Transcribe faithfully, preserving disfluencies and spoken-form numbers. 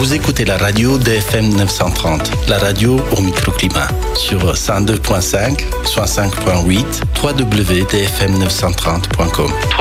Vous écoutez la radio D F M neuf cent trente, la radio au microclimat, sur cent deux virgule cinq, soixante-cinq virgule huit, w w w point d f m neuf cent trente point com.